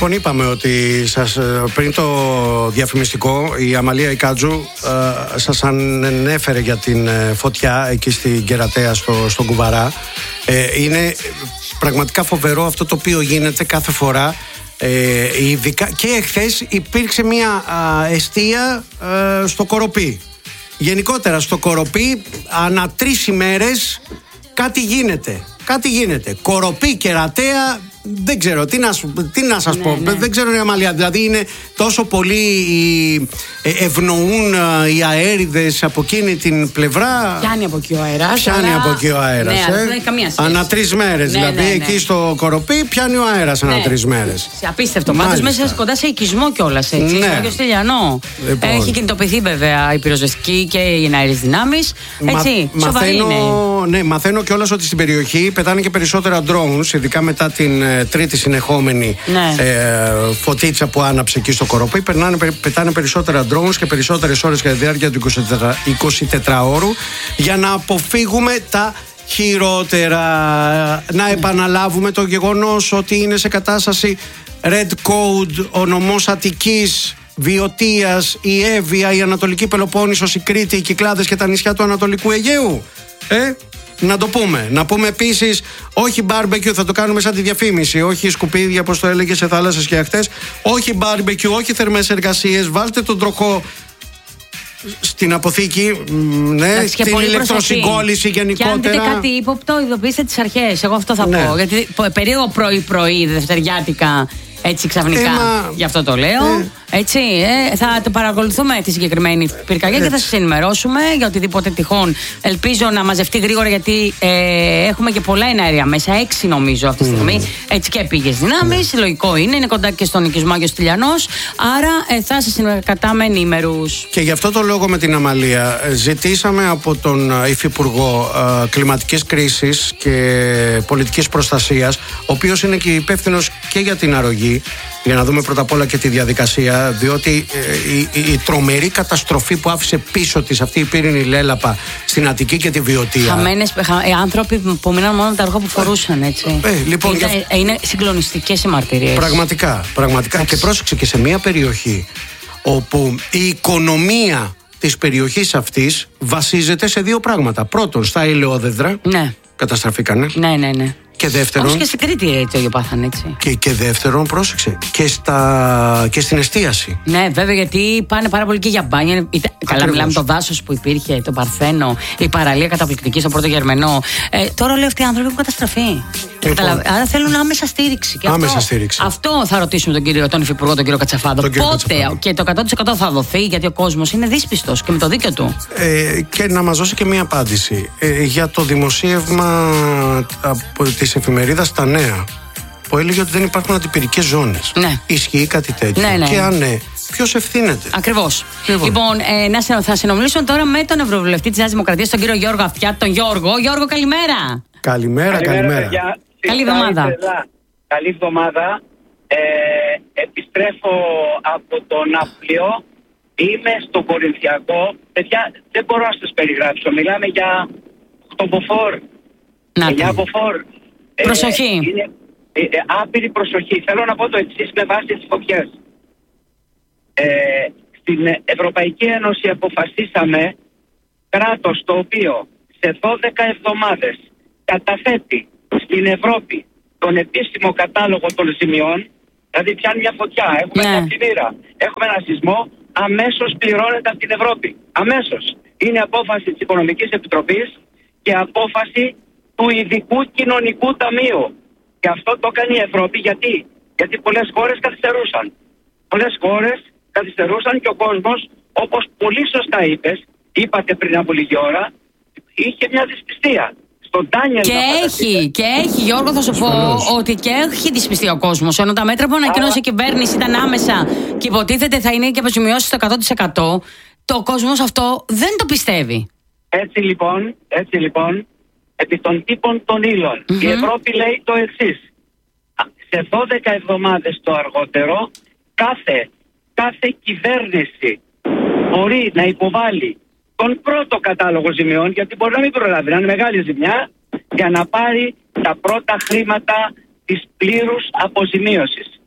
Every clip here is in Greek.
Λοιπόν, είπαμε ότι πριν το διαφημιστικό η Αμαλία Ικάτζου σας ανέφερε για την φωτιά εκεί στην Κερατέα στον Κουβαρά. Είναι πραγματικά φοβερό αυτό το οποίο γίνεται κάθε φορά. Ειδικά και εχθές υπήρξε μια εστία στο Κοροπή. Γενικότερα στο Κοροπή ανά 3 ημέρες κάτι γίνεται. Κοροπή, Κερατέα, δεν ξέρω τι να σας πω. Δεν ξέρω η Αμαλία. Δηλαδή είναι τόσο πολύ ευνοούν οι αέριδες από εκείνη την πλευρά. Πιάνει από εκεί ο αέρας. Ναι, δεν έχει καμία σχέση. Ανά 3 μέρες. Δηλαδή εκεί στο Κοροπή πιάνει ο αέρας ανά 3 μέρες. Απίστευτο. Πάντως μέσα κοντά σε οικισμό κιόλας, έτσι. Στο Άγιο Στυλιανό. Έχει κινητοποιηθεί βέβαια η πυροσβεστική και οι εναέρειες δυνάμεις. Έτσι. Μαθαίνω κιόλας ότι στην περιοχή πετάνε και περισσότερα drones, ειδικά μετά την τρίτη συνεχόμενη φωτίτσα που άναψε εκεί στο Κοροπή. Πετάνε περισσότερα drones και περισσότερες ώρες κατά τη διάρκεια του 24ωρου για να αποφύγουμε τα χειρότερα. Να επαναλάβουμε το γεγονός ότι είναι σε κατάσταση Red Code ο νομός Αττικής, Βιωτίας, η Εύβοια, η Ανατολική Πελοπόννησος, η Κρήτη, οι Κυκλάδες και τα νησιά του Ανατολικού Αιγαίου. Να το πούμε. Να πούμε επίσης, όχι barbecue, θα το κάνουμε σαν τη διαφήμιση. Όχι σκουπίδια, όπως το έλεγε σε θάλασσες και αχτές. Όχι barbecue, όχι θερμές εργασίες. Βάλτε τον τροχό στην αποθήκη. Στην ηλεκτροσυγκόλληση γενικότερα. Και αν δείτε κάτι ύποπτο, ειδοποιήστε τις αρχές. Εγώ αυτό θα πω. Γιατί περίεργο πρωί-πρωί, δευτεριάτικα. Έτσι ξαφνικά, γι' αυτό το λέω. Έτσι, θα το παρακολουθούμε τη συγκεκριμένη πυρκαγιά και θα σας ενημερώσουμε για οτιδήποτε τυχόν. Ελπίζω να μαζευτεί γρήγορα, γιατί έχουμε και πολλά εναέρια μέσα. 6 νομίζω αυτή τη στιγμή. Έτσι και πήγες δυνάμεις. Λογικό είναι κοντά και στον οικισμό Άγιος Στυλιανός. Άρα θα σας κρατάμε ενήμερους. Και γι' αυτό το λόγο με την Αμαλία ζητήσαμε από τον Υφυπουργό Κλιματικής Κρίσης και Πολιτικής Προστασίας, ο οποίος είναι και υπεύθυνος και για την αρρωγή, για να δούμε πρώτα απ' όλα και τη διαδικασία, διότι η τρομερή καταστροφή που άφησε πίσω της αυτή η πύρινη λέλαπα στην Αττική και τη Βιωτία. Χαμένες άνθρωποι που μείναν μόνο τα αργό που φορούσαν, έτσι. Λοιπόν, είναι συγκλονιστικές οι μαρτυρίες. Πραγματικά. Και πρόσεξε, και σε μια περιοχή όπου η οικονομία της περιοχής αυτής βασίζεται σε 2 πράγματα. Πρώτον, στα ελαιόδεδρα. Ναι. Καταστραφήκανε. Ναι. Και δεύτερον. Όπως και στην Κρήτη το ίδιο πάθανε, έτσι. Και δεύτερον, πρόσεξε, και στην εστίαση. Ναι, βέβαια, γιατί πάνε πάρα πολύ και για μπάνια. Καλά, μιλάμε το δάσος που υπήρχε, το Παρθένο, η παραλία καταπληκτική στο Πρώτο Γερμενό. Τώρα όλοι αυτοί οι άνθρωποι έχουν καταστραφεί. Άρα θέλουν άμεσα στήριξη. Στήριξη. Αυτό θα ρωτήσουμε τον Υφυπουργό, τον κύριο Κατσαφάδο. Πότε και το 100% θα δοθεί, γιατί ο κόσμος είναι δύσπιστος και με το δίκιο του. Και να μας δώσει και μία απάντηση για το δημοσίευμα της εφημερίδας Τα Νέα, που έλεγε ότι δεν υπάρχουν αντιπυρικές ζώνες. Ναι. Ισχύει κάτι τέτοιο? Ναι. Και αν ναι, ποιος ευθύνεται? Ακριβώς. Λοιπόν, θα συνομιλήσω τώρα με τον Ευρωβουλευτή της Νέας Δημοκρατίας, τον κύριο Γιώργο Αυτιά. Τον Γιώργο. Γιώργο, καλημέρα. Καλημέρα. Καλή εβδομάδα. Καλή εβδομάδα. Επιστρέφω από το ναύπλιο. Είμαι στο Κορινθιακό. Παιδιά, δεν μπορώ να σας περιγράψω. Μιλάμε για 8 μποφόρ. 9 μποφόρ. Προσοχή. Είναι άπειρη προσοχή. Θέλω να πω το εξής με βάση τις φωτιές. Στην Ευρωπαϊκή Ένωση αποφασίσαμε κράτος το οποίο σε 12 εβδομάδες καταθέτει στην Ευρώπη τον επίσημο κατάλογο των ζημιών. Δηλαδή πιάνει μια φωτιά, έχουμε μια πλημμύρα, έχουμε ένα σεισμό, αμέσως πληρώνεται από την Ευρώπη. Αμέσως. Είναι απόφαση της Οικονομικής Επιτροπής και απόφαση του Ειδικού Κοινωνικού Ταμείου. Και αυτό το έκανε η Ευρώπη γιατί πολλές χώρες καθυστερούσαν. Πολλές χώρες καθυστερούσαν και ο κόσμος, όπως πολύ σωστά είπατε πριν από λίγη ώρα, είχε μια δυσπιστία. Και έχει, Γιώργο, θα σου πω ότι και έχει δυσπιστεί ο κόσμος. Ενώ τα μέτρα που ανακοίνωσε η κυβέρνηση ήταν άμεσα και υποτίθεται θα είναι και αποζημιώσεις στο 100%, το κόσμος αυτό δεν το πιστεύει. Έτσι λοιπόν, επί των τύπων των ύλων, η Ευρώπη λέει το εξής. Σε 12 εβδομάδες το αργότερο, κάθε κυβέρνηση μπορεί να υποβάλει τον πρώτο κατάλογο ζημιών, γιατί μπορεί να μην προλάβει, να είναι μεγάλη ζημιά, για να πάρει τα πρώτα χρήματα της πλήρους αποζημίωσης.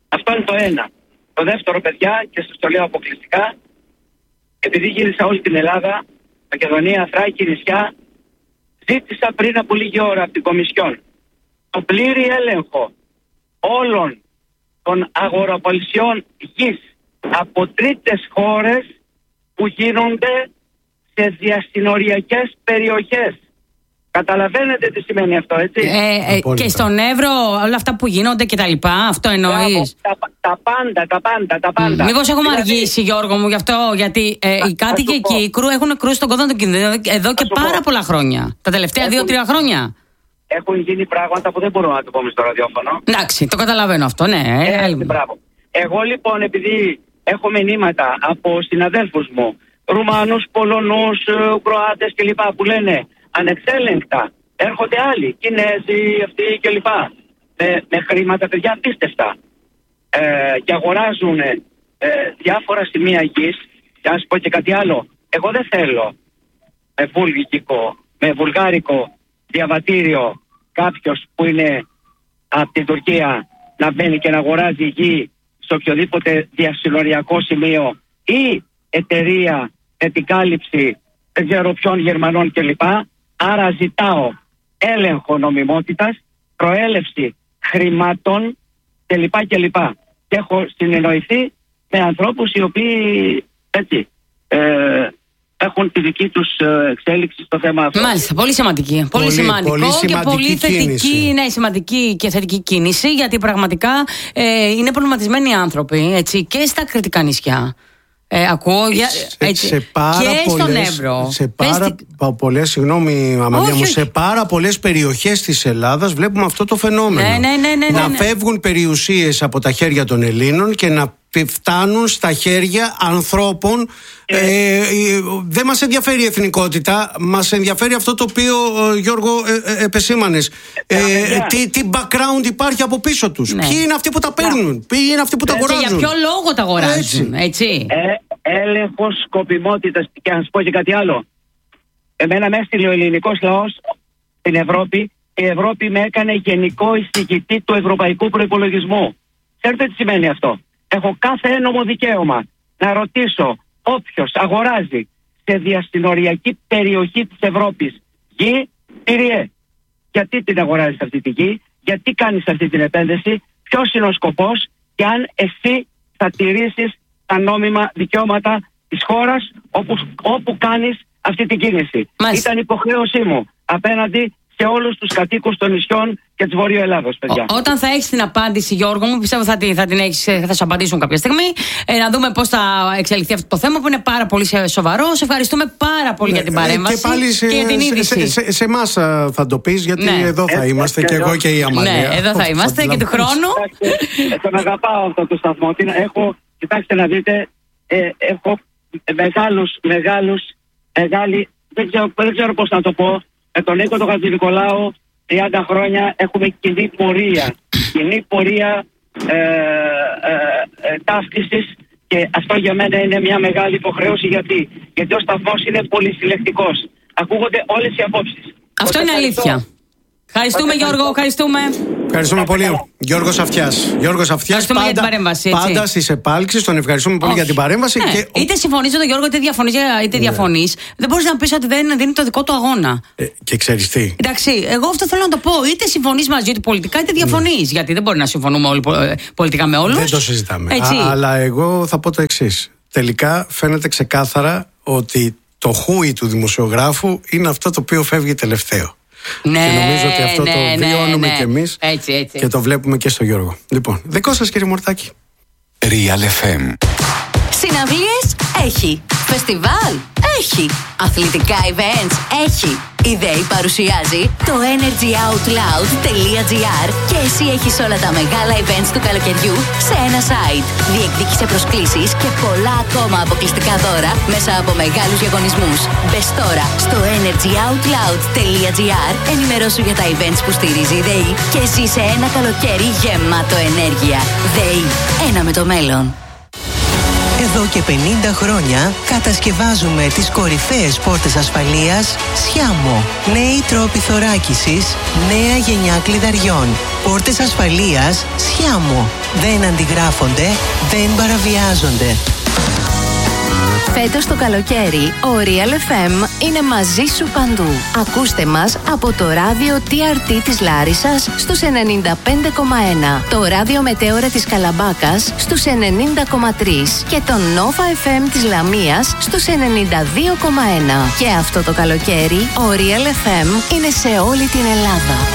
Αυτό είναι το ένα. Το δεύτερο, παιδιά, και σας το λέω αποκλειστικά, επειδή γύρισα όλη την Ελλάδα, Μακεδονία, Θράκη, νησιά, ζήτησα πριν από λίγη ώρα από την Κομισιόν το πλήρη έλεγχο όλων των αγοραπολισιών γης από τρίτες χώρες που γίνονται σε διασυνοριακές περιοχές. Καταλαβαίνετε τι σημαίνει αυτό, έτσι? Και στον Εύρο όλα αυτά που γίνονται και τα λοιπά, αυτό εννοείς? Τα πάντα. Μήπως έχουμε αργήσει, Γιώργο μου, γι' αυτό? Γιατί οι κάτοικοι Κύπρου έχουν κρούσει τον κόδωνα του κινδύνου εδώ και πάρα πολλά χρόνια. Τα τελευταία 2-3 χρόνια. Έχουν γίνει πράγματα που δεν μπορούμε να το πούμε στο ραδιόφωνο. Εντάξει, το καταλαβαίνω αυτό, ναι. Μπράβο. Εγώ λοιπόν, επειδή έχω μηνύματα από συναδέλφους μου, Ρουμάνους, Πολωνούς, Κροάτες κλπ. Που λένε ανεξέλεγκτα έρχονται άλλοι, Κινέζοι, αυτοί κλπ. Με χρήματα, παιδιά, απίστευτα. Και αγοράζουν διάφορα σημεία γης. Και να σου πω και κάτι άλλο. Εγώ δεν θέλω με βουλγάρικο διαβατήριο κάποιος που είναι από την Τουρκία να μπαίνει και να αγοράζει γη σε οποιοδήποτε διασυνοριακό σημείο ή εταιρεία επικάλυψη δεν ξέρω ποιων Γερμανών κλπ. Άρα ζητάω έλεγχο νομιμότητας, προέλευση χρημάτων κλπ. Και έχω συνεννοηθεί με ανθρώπους οι οποίοι έτσι έχουν τη δική τους εξέλιξη στο θέμα αυτό. Μάλιστα, πολύ σημαντική. Πολύ σημαντικό και πολύ θετική, ναι, σημαντική και θετική κίνηση, γιατί πραγματικά είναι προβληματισμένοι άνθρωποι, έτσι, και στα Κρητικά νησιά. Ακούω και στον Εύρο. Σε πάρα πολλές περιοχές της Ελλάδας βλέπουμε αυτό το φαινόμενο. Να φεύγουν περιουσίες από τα χέρια των Ελλήνων και να φτάνουν στα χέρια ανθρώπων. Δεν μας ενδιαφέρει η εθνικότητα, μας ενδιαφέρει αυτό το οποίο, Γιώργο, επεσήμανες. Τι background υπάρχει από πίσω τους. Ποιοι είναι αυτοί που τα παίρνουν, ποιοι είναι αυτοί που τα αγοράζουν. Για ποιο λόγο τα αγοράζουν, έτσι. Έλεγχος σκοπιμότητας. Και να σου πω και κάτι άλλο. Εμένα με έστειλε ο ελληνικός λαός στην Ευρώπη. Η Ευρώπη με έκανε γενικό εισηγητή του ευρωπαϊκού προϋπολογισμού. Ξέρετε τι σημαίνει αυτό? Έχω κάθε ένομο δικαίωμα να ρωτήσω όποιος αγοράζει σε διασυνοριακή περιοχή της Ευρώπης γη, κύριε, γιατί την αγοράζεις αυτή τη γη, γιατί κάνεις αυτή την επένδυση, ποιος είναι ο σκοπός και αν εσύ θα τηρήσεις τα νόμιμα δικαιώματα της χώρας όπου κάνεις αυτή την κίνηση. Μάλιστα. Ήταν υποχρέωσή μου απέναντι σε όλους τους κατοίκους των νησιών και της Βορείου Ελλάδος, παιδιά. Όταν θα έχεις την απάντηση, Γιώργο μου, πιστεύω θα σου απαντήσουν κάποια στιγμή. Να δούμε πώς θα εξελιχθεί αυτό το θέμα που είναι πάρα πολύ σοβαρό. Σε ευχαριστούμε πάρα πολύ για την παρέμβαση και πάλι για την είδηση. Σε εμάς θα το πεις, γιατί εδώ θα είμαστε και εγώ και η Αμαλία. Ναι, εδώ θα είμαστε και του χρόνου. Τον αγαπάω αυτό το σταθμό. Κοιτάξτε να δείτε, έχω μεγάλη, δεν ξέρω πώς να το πω. Με τον Νίκο τον Χατζηνικολάου 30 χρόνια έχουμε κοινή πορεία ταύτισης, και αυτό για μένα είναι μια μεγάλη υποχρέωση. Γιατί ο σταθμός είναι πολυσυλλεκτικός. Ακούγονται όλες οι απόψεις. Αυτό είναι αλήθεια. Ευχαριστούμε, Γιώργο, ευχαριστούμε πολύ. Γιώργος Αυτιάς, πάντα στις επάλξεις. Τον ευχαριστούμε πολύ για την παρέμβαση. Και είτε συμφωνείς με τον Γιώργο, είτε διαφωνείς. Δεν μπορείς να πεις ότι δεν είναι το δικό του αγώνα. Και ξέρεις τι. Εντάξει, εγώ αυτό θέλω να το πω. Είτε συμφωνείς μαζί του πολιτικά, είτε διαφωνείς. Γιατί δεν μπορεί να συμφωνούμε όλοι πολιτικά με όλους. Δεν το συζητάμε. Αλλά εγώ θα πω το εξής. Τελικά φαίνεται ξεκάθαρα ότι το χούι του δημοσιογράφου είναι αυτό το οποίο φεύγει τελευταίο. Ναι, και νομίζω ότι αυτό το βιώνουμε κι εμείς. Έτσι. Και το βλέπουμε και στο Γιώργο. Λοιπόν, δικό σας, κύριε Μορτάκη. Real FM. Συναυλίες έχει. Φεστιβάλ έχει. Αθλητικά events έχει. Η ΔΕΗ παρουσιάζει το energyoutloud.gr και εσύ έχεις όλα τα μεγάλα events του καλοκαιριού σε ένα site. Διεκδίκησε προσκλήσεις και πολλά ακόμα αποκλειστικά δώρα μέσα από μεγάλους διαγωνισμούς. Μπες τώρα στο energyoutloud.gr, ενημερώσου για τα events που στηρίζει η ΔΕΗ και ζήσε ένα καλοκαίρι γεμάτο ενέργεια. ΔΕΗ, ένα με το μέλλον. Εδώ και 50 χρόνια κατασκευάζουμε τις κορυφαίες πόρτες ασφαλείας Sciamo. Νέοι τρόποι θωράκισης, νέα γενιά κλειδαριών. Πόρτες ασφαλείας Sciamo. Δεν αντιγράφονται, δεν παραβιάζονται. Φέτος το καλοκαίρι, ο Real FM είναι μαζί σου παντού. Ακούστε μας από το ράδιο TRT της Λάρισσας στους 95,1, το ράδιο Μετέωρα της Καλαμπάκας στους 90,3 και το Nova FM της Λαμίας στους 92,1. Και αυτό το καλοκαίρι, ο Real FM είναι σε όλη την Ελλάδα.